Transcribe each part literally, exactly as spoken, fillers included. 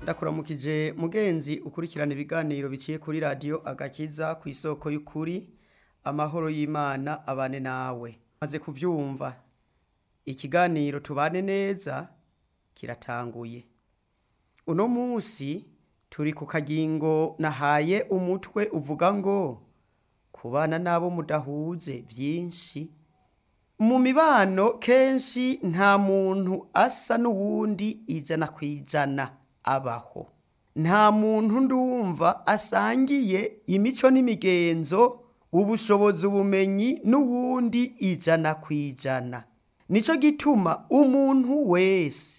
ndakuramukije mugenzi ukurikirana ibiganiro biciye kuri radio agakiza ku isoko y'ukuri. Amahoro y'Imana abane nawe. Maze kuvyumva ikiganiro tubane neza kiratanguye. Uno musi turi ku kagingo nahaye umutwe uvuga ngo kubana nabo mudahuje vyinshi. Mu mibano kenshi nta muntu asa n'uwundi ijana kwijana abaho. Nta muntu ndumva asangiye imico n'imigenzo, ubushobozi, ubumenyi n'uwundi ijana kwijana. Nico gituma umuntu wese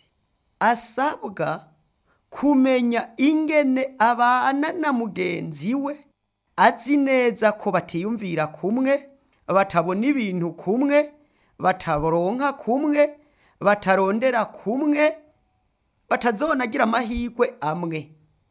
asabwa kumenya ingene abana na mugenzi we, azi neza ko batiyumvira kumwe, batabona ibintu kumwe, bataboronka kumwe, batarondera kumwe, batazonagira amahirwe amwe.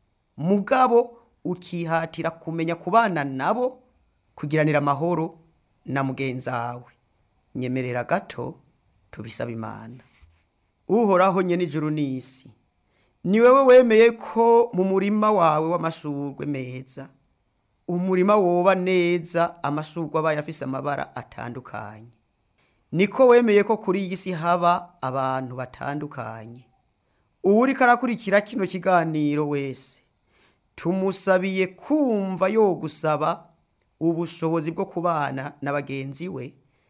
Mugabo ukihatira kumenya kubana nabo, kugiranira amahoro na mugenzi wawe. Nyemerera gato tubisaba Imana. Uhoraho nyene ijuru n'isi, ni wewe wemeye ko mu murima wawe w'amashurwe meza, umurima woba neza amashurwe aba yafise amabara atandukanye. Niko wemeye ko kuri iyi si haba abantu batandukanye. Uwuriko arakurikira kino kiganiro wese, tumusabiye kumva yo gusaba ubushobozi bwo kubana na bagenzi we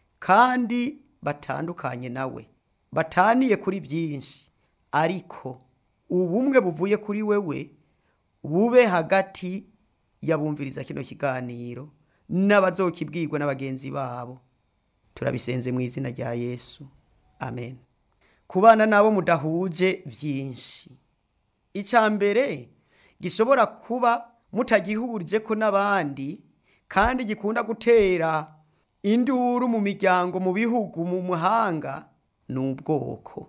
kandi batandukanye nawe, bataniye kuri byinshi, ariko ubumwe buvuye kuri wewe bube hagati yabumviriza kino kiganiro n'abazokibwirwa n'abagenzi babo. Turabisenze mu izina rya Yesu, amen. Kubana nabo mudahuje vyinshi. Icambere gishobora kuba mutagihurije ko n'abandi kandi gikunda gutera induru mu miryango, mu bihugu, mu muhanga, n'ubwoko.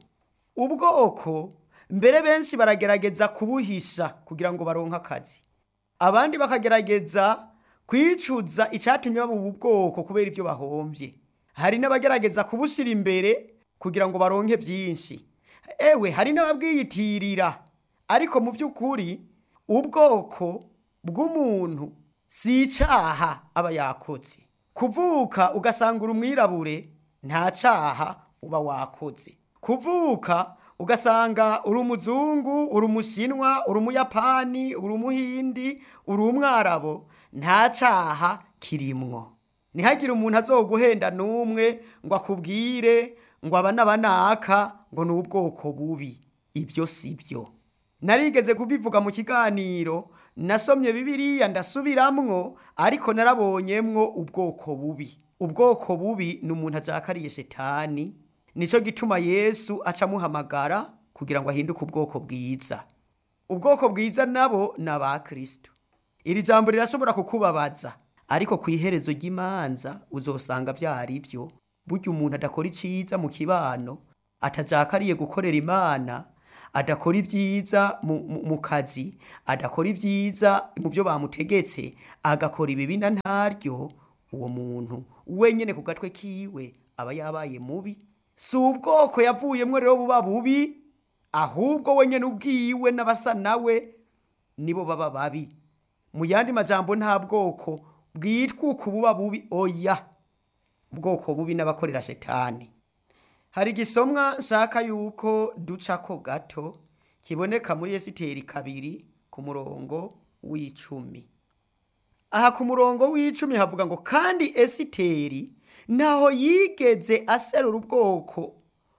Ubwoko mbere benshi baragerageza kubuhisha kugira ngo baronke akazi. Abandi bakagerageza kwicuza icatumye baba ubu bwoko kubera ibyo bahomvye. Hari n'abagerageza kubushira imbere kugira ngo baronke byinshi. Ewe hari n'ababwiyitirira, ariko mu by'ukuri ubwoko bw'umuntu si icaha aba yakoze. Kuvuka ugasanga uri umwirabure nta caha uba wakoze. Kuvuka ugasanga uri umuzungu, uri umushinwa, uri umuyapani, uri umuhindi, uri umwarabo, nta caha kirimwo. Ntihagire umuntu azoguhenda n'umwe ngo akubwire ngo aba n'abanaka ngo ni ubwoko bubi. Ibyo si byo. Narigeze kubivuga mu kiganiro, nasomye Bibiliya ndasubiramwo, ariko narabonyemwo ubwoko bubi. Ubwoko bubi ni umuntu ajakariye Shetani. Nico gituma Yesu acamuhamagara kugira ngo ahinduke ubwoko bwiza. Ubwoko bwiza nabo n'aba Kristo. Iri jambo rirashobora kukubabaza, ariko kwiherezo ry'imanza uzosanga byari byo. Burya umuntu adakora iciza mu kibano, atajakariye gukorera Imana, adakora ibyiza mu, mu, mu kazi, adakora ibyiza mu byo bamutegetse, agakora ibibi na ntaryo, uwo muntu wenyene ku gatwe kiwe aba yabaye mubi. Si ubwoko yavuyemwo rero buba bubi, ahubwo wenyene ubwiwe n'abasa nawe nibo baba babi. Mu yandi majambo nta bwoko bwitwa uku buba bubi, oya. Ubwoko bubi n'abakorera Shetani. Hari gisomwa nshaka yuko ducako gato, kiboneka muri Esiteri kabiri ku murongo w'icumi. Aha ku murongo w'icumi havuga ngo kandi Esiteri naho yigeze aserura ubwoko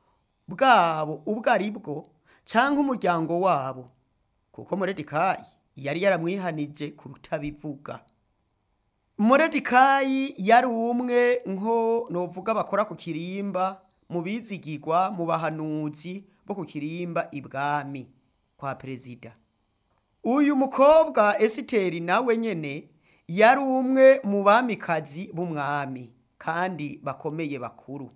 bwabo ubwo ari bwo canke umuryango wabo, kuko Moridekayi yari yaramwihanije kutabivuga. Moridekayi yari umwe nko novuga bakora ku kirimba, mu bizigirwa, mu bahanuzi bo ku kirimba ibwami kwa perezida. Uyu mukobwa Esiteri nawe nyene yari umwe mu bamikazi b'umwami kandi bakomeye bakuru.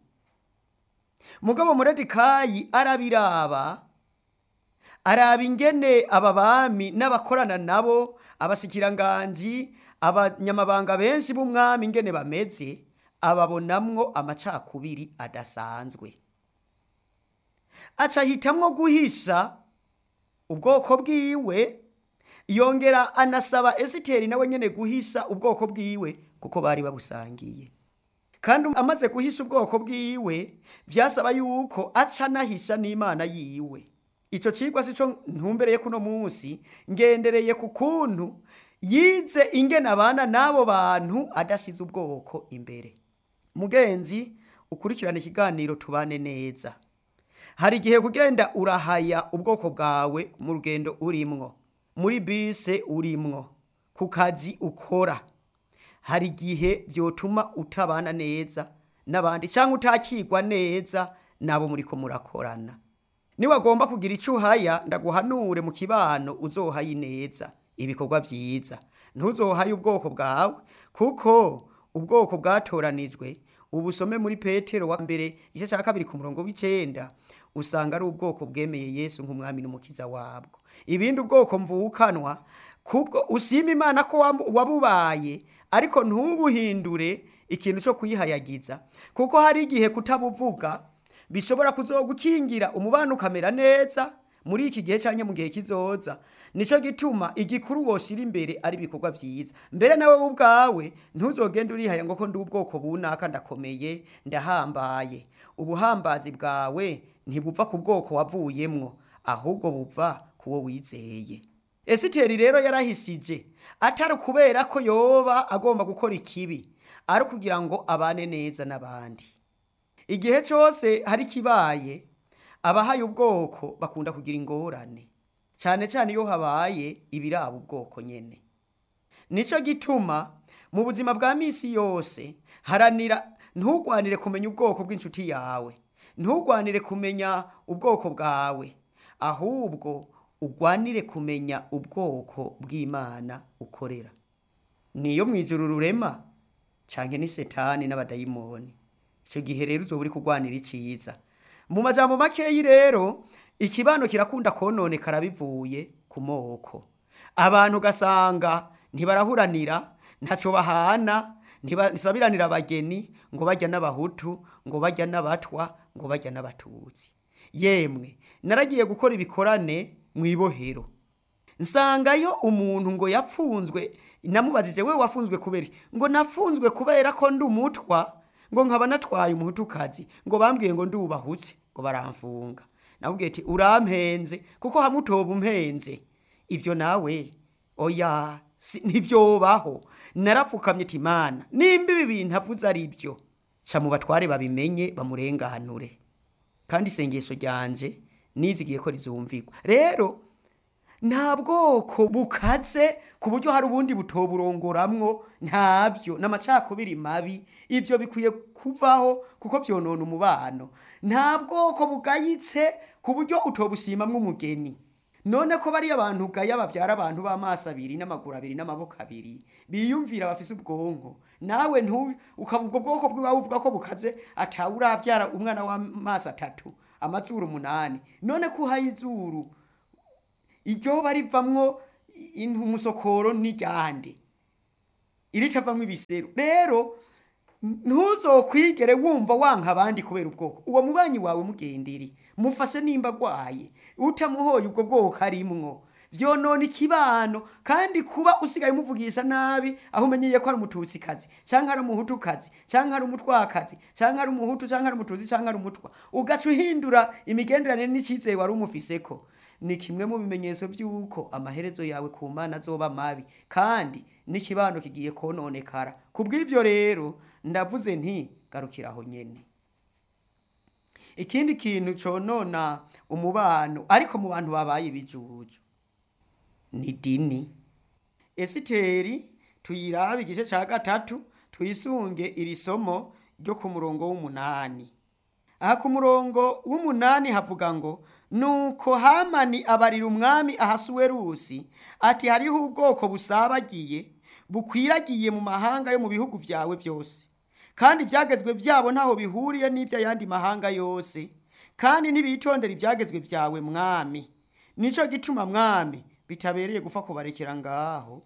Mugabo Moridekayi arabiraba, araba ingene aba bami n'abakorana nabo, abashikiranganji, abanyamabanga benshi b'umwami ingene bameze, ababonamwo amacakubiri adasanzwe. Aca hitamwo guhisha ubwoko bwiwe, yongera anasaba Esiteri nawe nyene guhisha ubwoko bwiwe kuko bari babusangiye. Kandi amaze guhisha ubwoko bwiwe vyasaba yuko aca nahisha n'Imana yiwe. Ico cigwa sico ntumbereye kuno munsi, ngendereye ku kuntu yize ingene abana n'abo bantu adashize ubwoko imbere. Mugenzi ukurikirana ikiganiro tubane neza. Hari igihe kugenda urahaya ubwoko bwawe mu rugendo urimwo, muri bise urimwo, ku kazi ukora. Hari igihe vyotuma utabana neza n'abandi canke utakigwa neza nabo muriko murakorana. Niwagomba kugira ico uhaya, ndaguhanure mu kibano uzohaye neza ibikorwa vyiza. Ntuzohaye ubwoko bwawe kuko ubwoko bwatoranijwe. Ubusome muri Petero wa mbere igice ca kabiri ku murongo w'icenda usanga ari ubwoko bwemeye Yesu nk'umwami n'umukiza wabwo. Ibindi ubwoko mvukanwa kubwo ushima Imana ko wabubaye, ariko ntubuhindure ikintu cyo kuyihayagiza, kuko hari igihe kutabuvuga bishobora kuzogukingira umubano ukamera neza muri iki gihe canke mu gihe kizoza. Nico gituma igikuru woshira imbere ari ibikorwa vyiza. Mbere nawe ubwawe ntuzogenda urihaya ngo ko ndi ubwoko bunaka ndakomeye ndahambaye. Ubuhambazi bwawe ntibuva ku bwoko wavuyemwo, ahubwo buva kuwo wizeye. Esiteri rero yarahishije, atari kubera ko yoba agomba gukora ikibi, ari kugira ngo abane neza n'abandi. Igihe cyose hari kibaye, abahaye ubwoko bakunda kugira ingorane, cyane cyane iyo habaye ibiraba ubwoko nyene. Nico gituma mu buzima bwa misi yose haranira ntugwanire kumenya ubwoko bw'inshuti yawe, ntugwanire kumenya ubwoko bwawe, ahubwo ugwanire kumenya ubwoko bw'Imana ukorera. Niyo mwijuru rurema canke ni Setani n'abadayimoni. Ico gihe rero uzoba uri kugwanira iciza. Mu majambo makeyi rero ikibano kirakunda konone karabivuye ku moko. Abantu gasanga ntibarahuranira, ntaco bahana, ntibasabiranira abageni, ngo bajya n'abahutu, ngo bajya n'abatwa, ngo bajya n'abatutsi. Yemwe naragiye gukora ibikorane mwibohero, nsangayo umuntu ngo yapfunzwe. Namubajije we wafunzwe kubera ngo nafunzwe kubera ko ndi umutwa, ngo nkaba natwaye umuhutukazi, ngo bambwiye ngo ndubahutse, ngo baramfunga. Nabwiye ati urampenze kuko hamwe utoba umpenze. Ivyo nawe oya ntivyobaho. Narapfukamye ati Mana nimba ibi bintu avuze ari byo, ca mu batware babimenye bamurenganure. Kandi isengesho ryanje nizigiye ko rizumvirwa. Rero nta bwoko bukaze ku buryo hari ubundi butoburongoramwo, ntabyo n'amacakubiri mabi. Ivyo bikwiye kuvaho kuko vyonona umubano. Nta bwoko bugayitse ku buryo utobushimamwo umugeni. None ko bari abantu gaya bavyara abantu b'amaso abiri n'amaguru abiri n'amaboko abiri, biyumvira bafise ubwonko. Nawe ntu ukabubwo bwoko bwiwe uvuga ko bukaze atawe uravyara umwana w'amaso atatu amazuru umunani. None ko uhaye izuru iryo barivamwo umusokoro n'iryande iritavamwo ibiseru. Rero ntuzokwigere wumva wanka abandi kubera ubwoko. Uwo mubanyi wawe mugenderi mufashe nimba gwaye, utamuhoye ubwo bwoko arimwo, vyonona ikibano. Kandi kuba usigaye umuvugisha nabi aho umenyeye ko ari umututsi kazi canke ari umuhutu kazi canke ari umutwakazi canke ari umuhutu canke ari umututsi canke ari umutwa, ugaca uhindura imigenderanire n'icizere wari umufiseko, ni kimwe mu bimenyetso by'uko amaherezo yawe ku Mana azoba mabi kandi n'ikibano kigiye kononekara. Kubw'ivyo rero ndavuze nti garukiraho nyene. Ikindi kintu conona umubano ariko mu bantu babaye ibijuju ni dini. Esiteri tuyirabe igice ca gatatu twisunge iri somo ryo ku murongo w'umunani. Aha ku murongo w'umunani havuga ngo nuko Hamani abarira umwami Ahasuwerusi ati hariho ubwoko busabagiye bukwiragiye mu mahanga yo mu bihugu vyawe byose, kandi ivyagezwe vyabo ntaho bihuriye n'ivyo yandi mahanga yose, kandi ntibitondera ivyagezwe vyawe mwami. Nico gituma mwami bitabereye gufa kubarekera ngaho.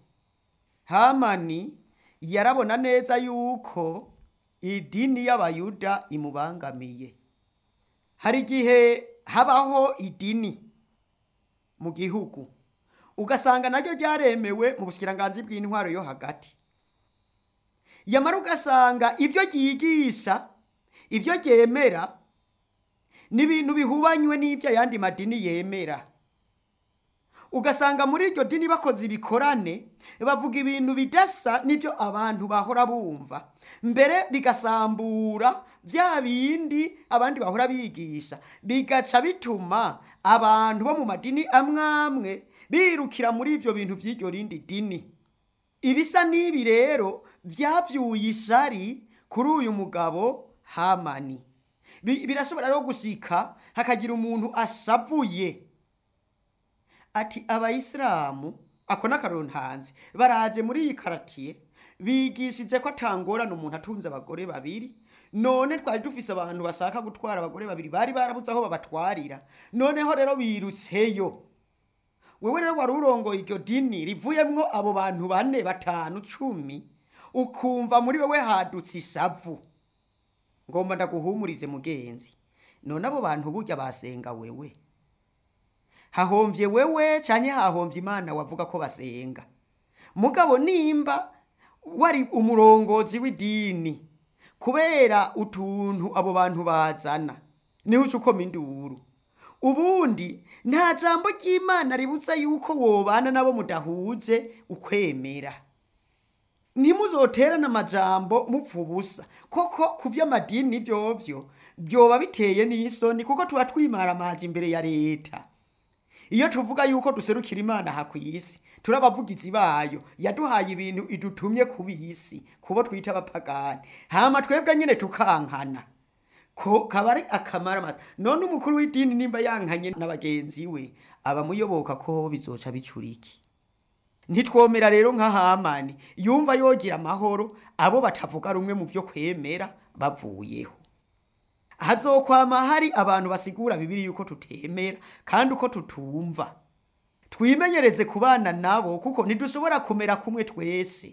Hamani yarabona neza yuko idini y'abayuda imubangamiye. Hari gihe habaho idini mu gihugu ugasanga naryo ryaremewe mu bushikiranganji bw'intwaro yo hagati, yamara ugasanga ibyo ryigisha ibyo ryemera ni ibintu bihubanywe n'ibyo ayandi madini yemera. Ugasanga muri iryo dini bakoze ibikorane bavuga ibintu bidasa n'ibyo abantu bahora bumva, mbere bigasambura bya bindi abandi bahora bigisha, bigaca bituma abantu bo mu madini amwe amwe birukira muri ibyo bintu by'iryo rindi dini. Ibisa n'ibi rero byabyuye ishari kuri uyu mugabo Hamani. Birashobora rero gushika hakagira umuntu ashavuye ati abayisilamu, ako n'akaroro ntanze, baraje muri iyi karatiye bigishije ko atangorana umuntu atunze abagore babiri, none twari dufise abantu bashaka gutwara abagore babiri bari barabuze aho babatwarira, noneho rero birutseyo. Wewe rero wari urongoye iryo dini rivuyemwo abo bantu bane batanu cumi, ukumva muri wewe hadutse ishavu. Ngomba ndaguhumurize mugenzi, none abo bantu burya basenga wewe? Hahomvye wewe canke hahomvye Imana wavuga ko basenga? Mugabo nimba wari umurongozi w'idini, kubera utuntu abo bantu bazana niho ucukoma induru, ubundi nta jambo ry'Imana ribuza yuko wobana nabo mudahuje ukwemera. Ntimuzoterana amajambo mupfa ubusa, koko ku vy'amadini vyovyo byoba biteye n'isoni, kuko tuba twimara amazi imbere ya leta. Iyo tuvuga yuko duserukira Imana ha kw'isi, turabavugizi bayo yaduhaye ibintu idutumye kubisi, kubo twita abapagani, hama twebwe nyene tukankana, ko kabari akamara amazi. None umukuru w'idini nimba yankanye n'abagenzi we, abamuyoboka ko bizoca bicuriki. Ntitwomera rero nka Hamani yumva yogira amahoro abo batavuga rumwe mu byo kwemera bavuyeho. Hazokwama hari abantu basigura Bibiri yuko tutemera kandi uko tutumva. Twimenyereze kubana nabo, kuko ntidushobora kumera kumwe twese.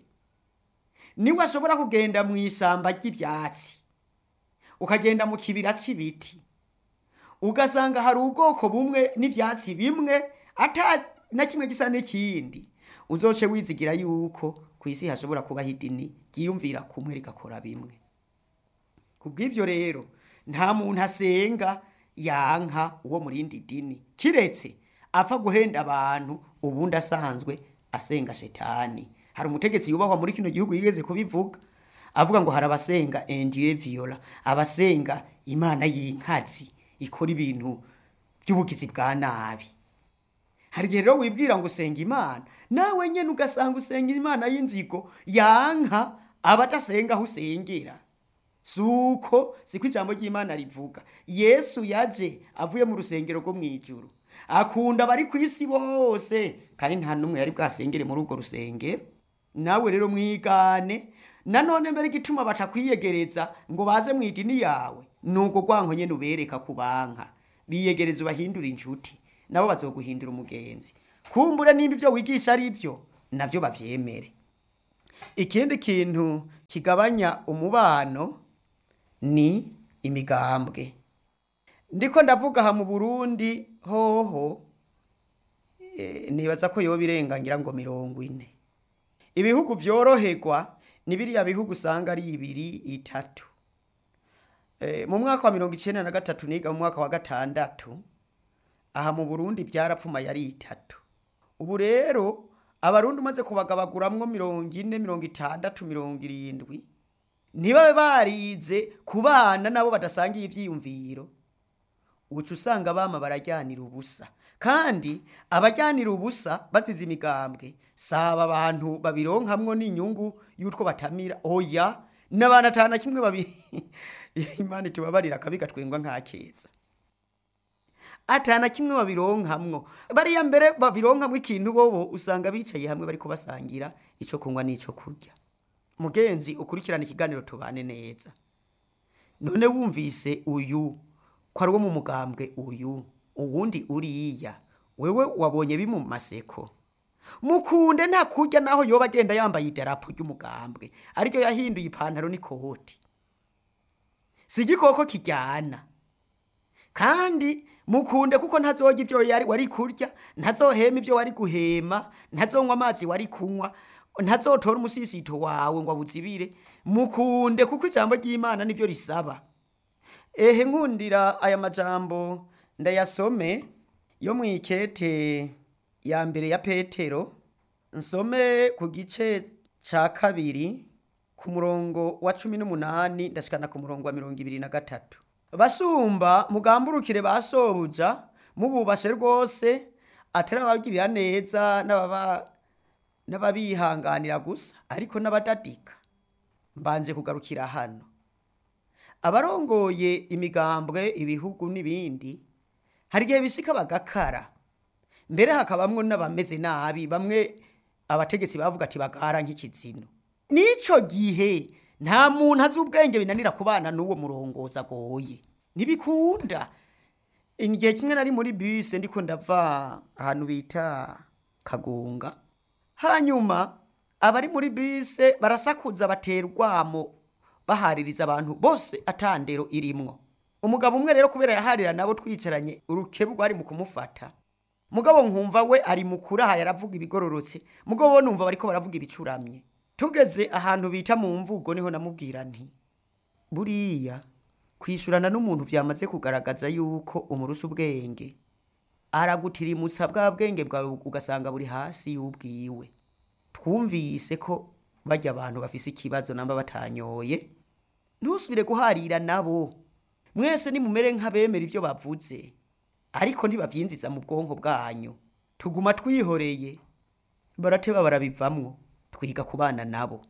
Niwe ashobora kugenda mu ishamba ry'ibyatsi, ukagenda mu kibira c'ibiti, ugasanga hari ubwoko bumwe n'ivyatsi bimwe ata na kimwe gisa n'ikindi, uzoce wizigira yuko kw'isi hashobora kuba idini ryiyumvira kumwe rigakora bimwe. Kubw'ivyo rero nta muntu asenga yanka uwo murindi dini, kiretse apfa guhenda abantu ubundi asanzwe asenga shetani. Hari umutegetsi yubahwa muri kino gihugu yigeze kubivuga, avuga ngo hari abasenga Dieu viola, abasenga imana y'inkazi ikora ibintu by'ubugizi bwa nabi. Hari rero wibwira ngo usenga Imana, nawe nyene ugasanga usenga Imana y'inzigo yanka abadasenga aho usengera. Suko siko ijambo ry'Imana rivuga. Yesu yaje avuye mu rusengero rwo mwijuru, akunda bari kw'isi bose, kandi nta numwe yari bwasengere muri urwo rusengero. Nawe rero mwigane, nanone mbere gituma batakwiyegereza ngo baze mu idini yawe, nuko gwanko nyene ubereka kubanka, biyegereza ubahindura inshuti, nabo bazoguhindura umugenzi. Kumbure nimba ivyo wigisha ari byo, navyo bavyemere. Ikindi kintu kigabanya umubano ni imigambwe. Ndiko ndavuga ha mu Burundi hoho e, nibaza ko yoba irengangira ngo mirongo ine. Ibihugu vyoroherwa ni biriya bihugu usanga ari ibiri itatu. E, mu mwaka wa mirongo icenda na gatatu niga mu mwaka wa gatandatu, aha mu Burundi byarapfuma yari itatu. Ubu rero abarundi umaze kubagabaguramwo mirongo ine, mirongo itandatu, mirongo irindwi, ntibabe barize kubana nabo badasangiye ivyiyumviro, uca usanga bama barajyanira ubusa. Kandi abajyanira ubusa bazize imigambwe saba abantu babironkamwo n'inyungu y'utwo batamira, oya n'abana atana kimwe babiri Imana tubabarira kabiga twengwa nkakeza, atana kimwe babironkamwo. Bariya mbere babironkamwo ikintu bobo usanga bicaye hamwe bari kubasangira ico kunywa n'ico kurya. Mugenzi ukurikirana ikiganiro tubane neza, none wumvise uyu ko ari wo mu mugambwe uyu, uwundi uriya, wewe wabonye bimu maseko, mukunde nta kurya naho yoba agenda yambaye idarapo ry'umugambwe ariko yahinduye ipantaro n'ikoti. Si igikoko kijyana, kandi mukunde kuko ntazorya ibyo yari wari kurya, ntazohema ibyo wari guhema, ntazonywa amazi wari kunywa, ntazotora umusisito wawe ngo abuzibire. Mukunde kuko ijambo ry'Imana nivyo risaba. Ehe nkundira aya majambo ndayasome yo mwikete ya mbere ya Petero, nsome ku gice ca kabiri ku murongo wa cumi n'umunani ndashikana ku murongo wa mirongo ibiri na gatatu. Basumba mugamburukire basobuja mububashe rwose, atari ababwirira neza n'ababa n'ababihanganira gusa, ariko n'abadadika. Mbanje kugarukira hano, abarongoye imigambwe, ibihugu n'ibindi, hari igihe bishika bagakara, mbere hakabamwo n'abameze nabi, bamwe abategetsi bavuga ati bagara nk'ikizino. Nico gihe nta muntu azi ubwenge binanira kubana n'uwo murongoza agoye, ntibikunda. Igihe kimwe nari muri bus ndiko ndava ahantu bita Kagunga, hanyuma abari muri bus barasakuza baterwamo bahaririza abantu bose atandero irimwo. Umugabo umwe rero kubera yaharira nabo twicaranye, urukebu rwari mu kumufata, mugabo nkumva we ari mukura aha yaravuga ibigororotse, mugabo numva bariko baravuga ibicuramye. Tugeze ahantu bita mu mvugo niho namubwira nti buriya kwishurana n'umuntu vyamaze kugaragaza yuko umurusa ubwenge, aragutirimutsa bwa bwenge bwawe ugasanga buri hasi y'ubwiwe. Twumvise ko bajya abantu bafise ikibazo namba batanyoye, ntusubire guharira nabo. Mwese ni mumere nk'abemera ivyo bavuze, ariko ntibavyinziza mu bwonko bwanyu. Tuguma twihoreye, barateba barabivamwo, twiga kubana nabo.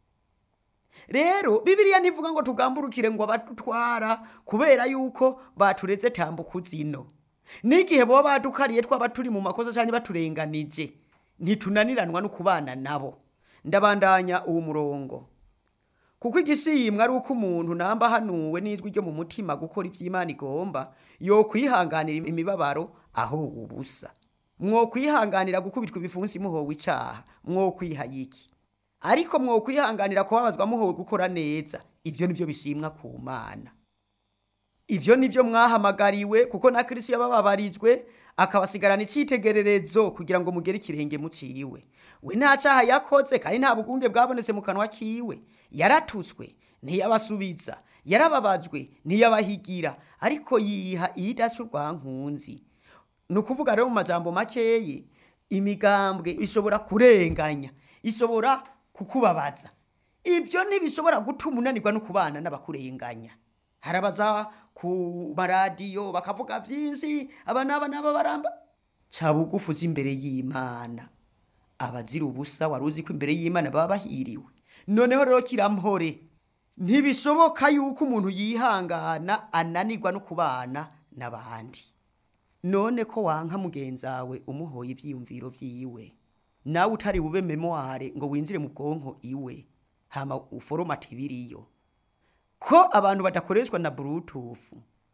Rero Bibiliya ntivuga ngo tugamburukire ngo abatutwara kubera yuko batureze tambuka zino. N'igihe bo badukariye twaba turi mu makosa cyane baturenganije, ntitunaniranwa no kubana nabo. Ndabandanya uwo murongo, kuko igishimwa ari uko umuntu namba hanuwe n'izwi ryo mu mutima gukora ivy'Imana igomba, yo kwihanganira imibabaro aho ubusa. Mwo kwihanganira gukubitwa ibifunsi muhowe icaha, mwo kwihayiki. Ariko mwo kwihanganira kubabazwa muhowe gukora neza, ivyo nivyo bishimwa ku Mana. Ivyo nivyo mwahamagariwe, kuko na Kristo yabababarijwe akabasigarana icitegererezo kugira ngo mugere ikirenge muciwe. We nta caha yakoze kandi nta bugunge bwabonetse mu kanwa kiwe. Yaratuswe ntiyabasubiza, yarababajwe ntiyabahigira, ariko yiha idashurwa nkunzi. Nukuvuga rero mu majambo makeye, imigambwe ishobora kurenganya, ishobora kukubabaza. Ibyo ntibishobora gutuma unanirwa no kubana n'abakurenganya. Harabaza ku maradiyo bakavuga byinshi, aba naba naba baramba. Cabugufuza imbere y'Imana, abazira ubusa waruzi ko imbere y'Imana baba bahiriwe. Noneho rero kirampore, ntibishoboka yuko umuntu yihangana ananirwa no kubana n'abandi. None ko wanka mugenzawe umuhoye ivyiyumviro vyiwe, nawe utari bube memoire ngo winjire mu bwonko iwe, hama uforomate ibiriyo. Ko abantu badakoreshwa na Bluetooth,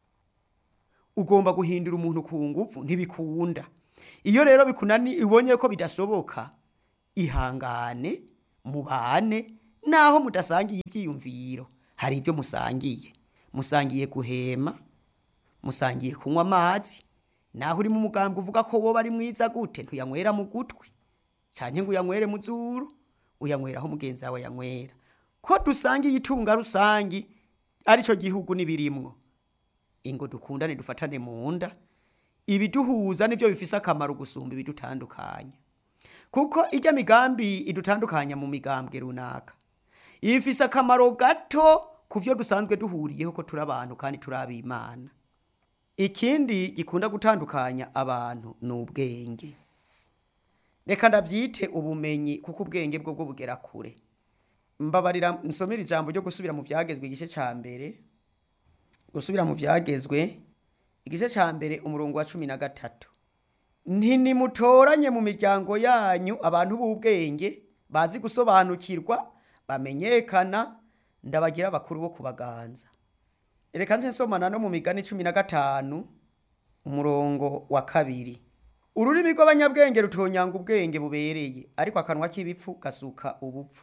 ugomba guhindura umuntu ku nguvu, ntibikunda. Iyo rero bikunani ibonye ko bidashoboka, ihangane mubane, naho mudasangiye ivyiyumviro. Hari ibyo musangiye, musangiye guhema, musangiye kunywa amazi. Naho uri mu mugambwe uvuga ko wowe ari mwiza gute, ntuyanywera mu gutwi canke ngo uyanywere mu zuru, uyanywera aho mugenzi wawe yanywera. Ko dusangiye itunga rusangi arico gihugu nibirimwo, ingo dukundane dufatane mu nda. Ibiduhuza nivyo bifise akamaro gusumba ibidutandukanya, kuko ijya migambi idutandukanya mu migambwe runaka ifise akamaro gato kuvyo dusanzwe duhuriyeho ko turi abantu kandi turi Imana. Ikindi gikunda gutandukanya abantu n'ubwenge. Reka ndavyite ubumenyi, kuko ubwenge bwo bwo bugera kure. Mbabarira nsomera ijambo ryo gusubira mu vyagezwe igice ca mbere, gusubira mu vyagezwe igice ca mbere umurongo wa cumi na gatatu. Nti nimutoranye mu miryango yanyu abantu b'ubwenge bazi gusobanukirwa, bamenyekana, ndabagira bakuru bo kubaganza. Reka nse nsomana no mu migani cumi na gatanu umurongo wa kabiri. Ururimi rw'abanyabwenge rutonyanga ubwenge bubereye, ariko akanwa k'ibipfu gasuka ubupfu.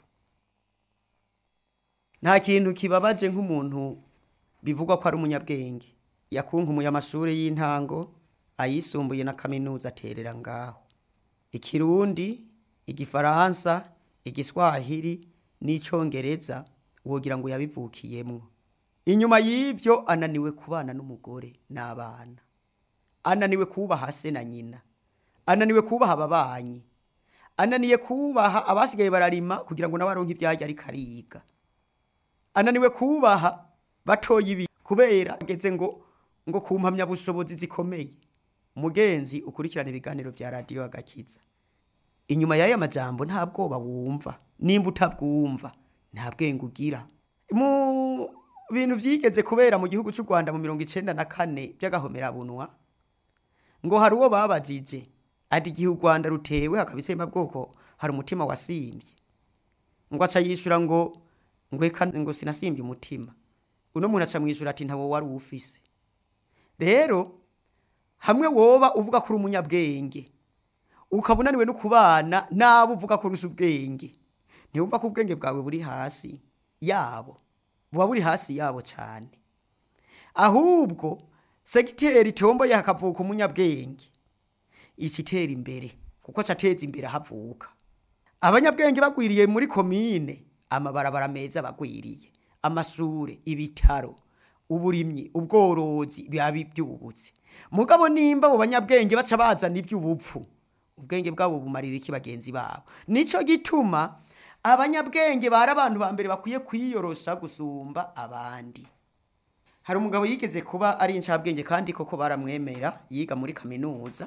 Nta kintu kibabaje nk'umuntu bivugwa ko ari umunyabwenge yakunkumuye amashuri y'intango, ayisumbuye na kaminuza aterera ngaho. Ikirundi, igifaransa, igiswahili n'icongereza wogira ngo yabivukiyemwo. Inyuma y'ivyo ananiwe kubana n'umugore n'abana. Ananiwe kubaha se na nyina. Ananiwe kubaha ababanyi. Ananiye kubaha abasigaye bararima kugira ngo nabaronke ivyarya ari kariga. Ananiwe kubaha batoyi ibi kubera ageze ngo ngo kumpamya bushobozi zikomeye. Mugenzi ukurikirana ibiganiro vya radio Agakiza. Inyuma y'aya majambo nta bwoba wumva, nimba utabwumva nta bwenge ugira. Mu bintu vyigeze kubera mu gihugu cy'u Rwanda mu mirongo icenda na kane by'agahomera bunwa, ngo hari uwo babajije ati igihe u Rwanda rutewe hakabisemba bwoko hari umutima wasimvye, ngo aca yishura ngo ngweka ngo sinasimbye umutima. Uno muntu aca mwishura ati ntawo wari ufise. Rero hamwe woba uvuga kuri umunyabwenge ukabunaniwe no kubana nabo uvuga ko rusa ubwenge, ntiwumva ko ubwenge bwawe buri hasi yabo, buba buri hasi yabo cyane. Ahubwo segiteri tombo yakavuka umunyabwenge ikitera imbere kuko cateza imbere havuka. Abanyabwenge bagwiriye muri komine, amabarabara meza bagwiriye, amashure, ibitaro, uburimyi, ubworozi byabi byubutse. Mugabo nimba mu banyabwenge baca bazana iby'ubupfu, ubwenge bwabo bumarira iki bagenzi babo. Nico gituma abanyabwenge bari abantu ba mbere bakwiye kwiyorosha gusumba abandi. Hari umugabo yigeze kuba ari incabwenge kandi koko baramwemera, yiga muri kaminuza.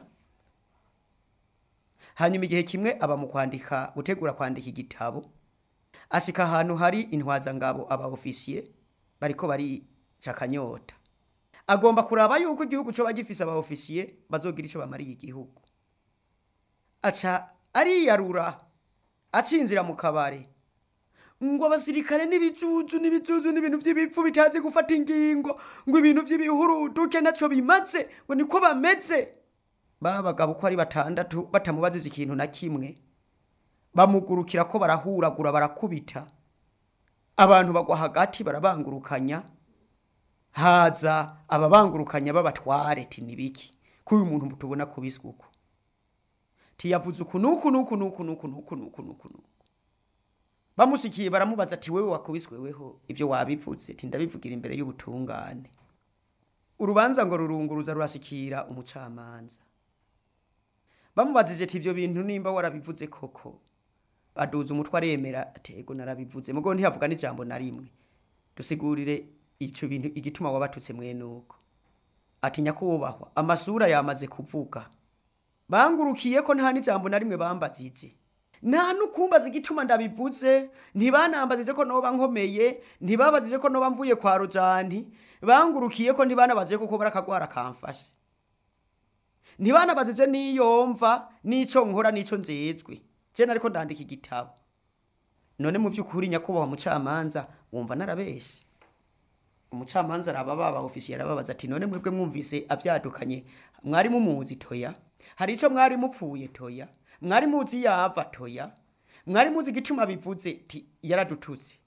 Hanyuma igihe kimwe aba mu kwandika gutegura kwandika igitabo, ashika ahantu hari intwaza ngabo aba officier bariko bari cakanyota. Agomba kuraba yuko igihugu cyo bagifise aba officier bazogira ico bamariye igihugu. Aca ariyarura acinzira mu kabare, ngo abasirikare n'ibicucu n'ibicucu n'ibintu by'ibipfu bitazi gufata ingingo, ngo ibintu by'ibihuruduke naco bimaze, ngo niko bameze. Babagabo ko ari batandatu batamubazije ikintu na kimwe, bamugurukira ko barahuragura barakubita, abantu bagwa hagati barabangurukanya, haza ababangurukanya babatware ati nibiki ko uyu muntu mutubona kubiswa uko, tiyavuze uku nuku nuku nuku nuku nuku nuku nuku. Bamushikiye baramubaza ati wewe wakubiswe weho ivyo wabivuze? Ati ndabivugira imbere y'ubutungane. Urubanza ngo rurunguruza rurashikira umucamanza. Bamubajije ati ivyo bintu nimba warabivuze koko? Aduza umutwe aremera ati ego narabivuze, mugo ntiyavuga n'ijambo na rimwe. Dusigurire ico bintu igituma wabatutse mwenuko. Ati nyakubahwa amasura yamaze kuvuga, bangurukiye ko nta n'ijambo na rimwe bambajije, nta nukumbaza igituma ndabivuze, ntibanambazije ko noba nkomeye, ntibabazije ko noba mvuye kwa Rojani, bangurukiye ko ntibanabaje kuko barakagwara kamfashe, ntibanabazije niyomva nico nkora nico njejwe, je nariko ndandika igitabo. None mu byukuri nyakubahwa mucamanza wumva narabeshe? Umucamanza araba baba officier arababaza ati none mwebwe mwumvise avyadukanye mwari mumuzi toya, hari ico mwari mupfuye toya, mwari muzi yava toya, mwari muzi gituma bivuze ti yaradututse.